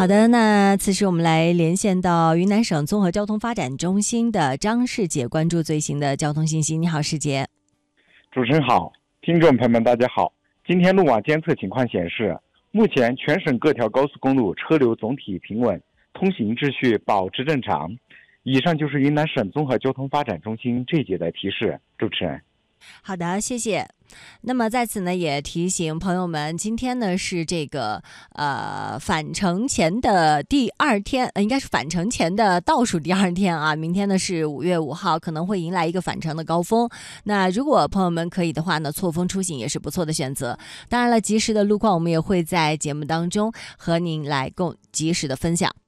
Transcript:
好的，那此时我们来连线到云南省综合交通发展中心的张世杰，关注最新的交通信息。你好，世杰。 主持人好，听众朋友们大家好。今天路网监测情况显示，目前全省各条高速公路车流总体平稳，通行秩序保持正常。以上就是云南省综合交通发展中心这一节的提示。主持人。 好的，谢谢。那么在此呢，也提醒朋友们，今天呢是这个返程前的第二天，应该是返程前的倒数第二天啊。明天呢是5月5号，可能会迎来一个返程的高峰。那如果朋友们可以的话呢，错峰出行也是不错的选择。当然了，及时的路况我们也会在节目当中和您来及时的分享。